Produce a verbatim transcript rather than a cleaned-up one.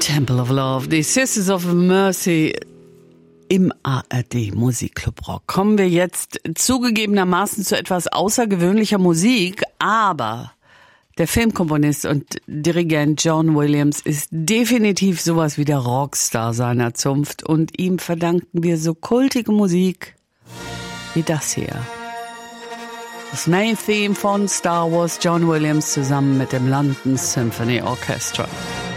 Temple of Love, die Sisters of Mercy im A R D Musikclub Rock. Kommen wir jetzt zugegebenermaßen zu etwas außergewöhnlicher Musik, aber der Filmkomponist und Dirigent John Williams ist definitiv sowas wie der Rockstar seiner Zunft und ihm verdanken wir so kultige Musik wie das hier. Das Main Theme von Star Wars, John Williams zusammen mit dem London Symphony Orchestra.